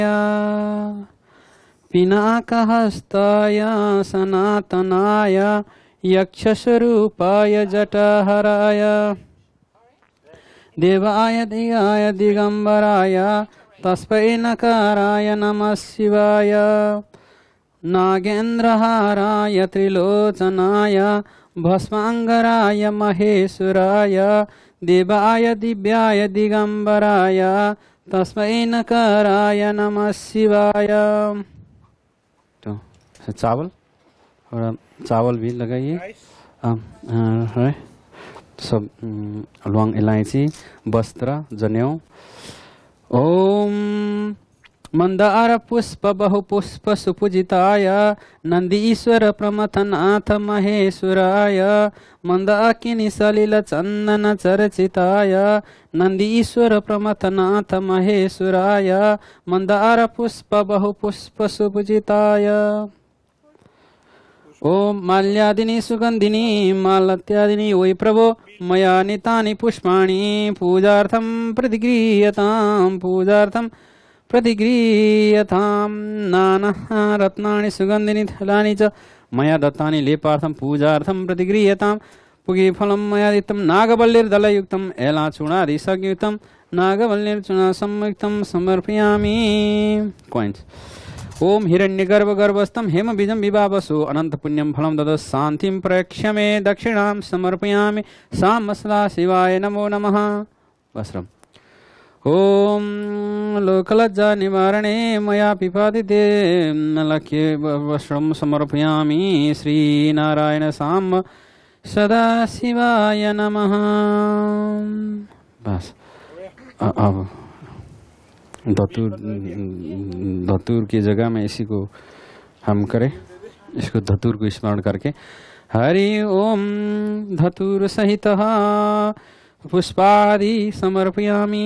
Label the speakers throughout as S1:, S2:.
S1: पिनाकहस्ताय सनातनाय यक्षस्वरूपाय जटाहराय देवाय दिगाय दिगंबराय तस्मै नकाराय नमः शिवाय नागेन्द्रहाराय त्रिलोचनाय भस्मांगराय महेश्वराय देवाय दिव्याय दिगंबराय तस्मै नकाराय नमः शिवाय। तो चावल और चावल भी लगाइए। सब लौंग इलायची वस्त्र जनेऊ। ओम मंदार पुष्प बहुपुष्प सुपूजिताय नंदीश्वर प्रमथनाथ महेश्वराय मंदाकिनी सलिल चंदन चर्चिताय नंदीश्वर प्रमथनाथ महेश्वराय मंदार पुष्प बहुपुष्प सुपूजिताय। ओम माल्यादिनी सुगंधिनी मालत्यादिनी वै प्रभो मया नीतानि पुष्पाणि पूजार्थं प्रतिगृह्यतां नाना रत्नानि सुगंधिनी फलानि च मया दत्तानि लेपार्थं पूजार्थं प्रतिगृह्यतां। पुष्पफलं मया दत्तं नागवल्लीर्दलयुक्तं एलाचूर्णादिसंयुक्तं नागवल्लीर्चूर्ण संयुक्तं समर्पयामि। कॉइन्स। ओम हिरण्यगर्भगर्भस्थं हेमबीजं विभावसु अनंत पुण्यं फलं दद शांतिं प्रयक्ष्य मे दक्षिणां समर्पयामि। साम शिवाय नमो नमः। वस्त्रम्। ओम लोकलज्जा निवारणे मया पिपादिते लक्ष्ये वस्त्रं समर्पयामि। श्रीनारायण साम सदा शिवाय नमः। बस अब धतूर की जगह में इसी को हम करें, इसको धतूर को स्मरण करके हरि ओम धतूर सहित पुष्पादि समर्पयामि।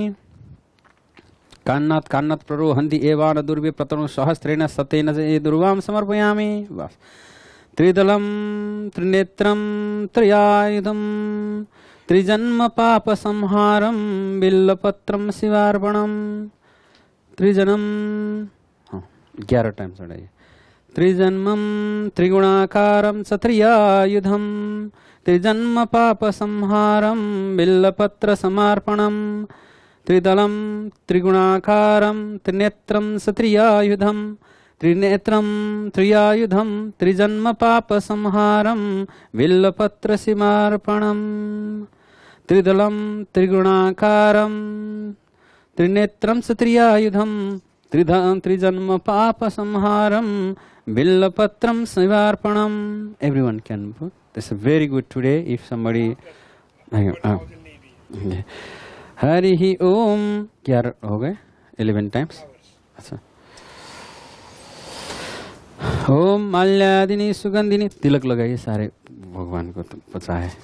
S1: कान्नात् प्ररोहन्ति एवान दुर्वे प्रतनु सहस्रेण सतेन दुर्वां समर्पयामि। बस त्रिदलं त्रिनेत्रं त्रियायुधं त्रिजन्म पाप संहारं बिल्लपत्रं शिवार्पणं। त्रिजन्म 11 टाइम्स चढ़ाइए। त्रिजन्मं त्रिगुणाकारं च त्रियायुधं त्रिजन्म पाप संहारं बिल्लपत्र समर्पणं। त्रिदलं त्रिगुणाकारं त्रिनेत्रं च त्रियायुधं त्रिनेत्रं त्रियायुधं त्रिजन्म पाप संहारं बिल्लपत्र समर्पणं। त्रिदलं त्रिगुणाकारं त्रिनेत्रं च त्रियायुधं त्रिजन्म पाप संहारं बिल्लपत्रं समर्पणं। Everyone can put. This is very good today. If somebody Hari Om क्या हो गए 11 टाइम्स। अच्छा। ओम माल्यादिनी सुगंधिनी तिलक लगाइए सारे भगवान को तो पता है।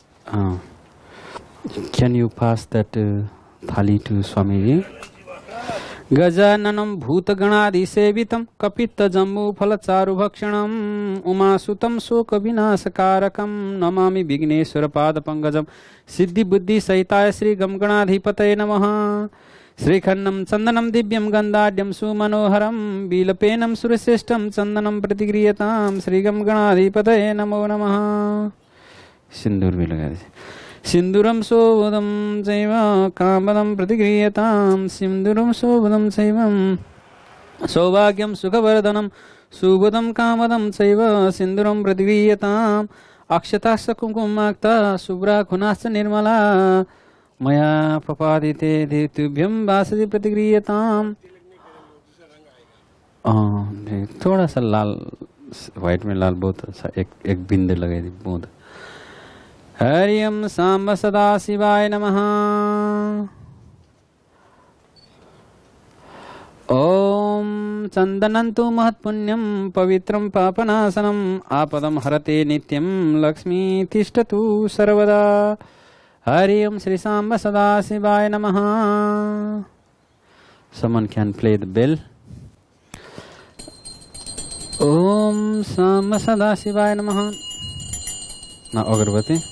S1: कैन यू पास दैट थाली टू स्वामी जी। गजाननं भूतगणादिसेवितं कपित्तजम्बूफलचारुभक्षणम् उमासुतं शोकविनाशकारकं नमामि विघ्नेश्वरपादपङ्कजं। सिद्धिबुद्धिसहिताय श्रीगमगणाधिपतये नमः। श्रीखन्नं चन्दनं दिव्यं गन्धाढ्यं सुमनोहरं बिलपेनं सुरश्रेष्ठं चन्दनं प्रतिगृह्यतां। श्रीगमगणाधिपतये नमो नमः। सिन्दूर भी लगा दीजिए। सिन्दूरं शोभनं चैव कामदं प्रतिगृह्यतां। सिन्दूरं शोभनं चैव सौभाग्यं सुखवर्धनं सुबोधं कामदं चैव सिन्दूरं प्रतिगृह्यताम्। अक्षताश्च कुङ्कुमाक्ता शुभ्रा खुनाश्च निर्मला मया प्रपादिते देतुभ्यं वासति प्रतिगृह्यताम्। थोड़ा सा लाल व्हाइट में लाल बहुत अच्छा एक बिंदु लगाई दी बहुत। हरि ओम सांब सदा शिवाय नमः। ओम चंदनं तु महत्पुण्यं पवित्रं पापनाशनं आपदं हरते नित्यं लक्ष्मी तिष्ठतु सर्वदा। हरि ओम श्री सांब सदा शिवाय नमः। Someone can play the bell. Om Samba सदा शिवाय नमः। ना अगरबत्ती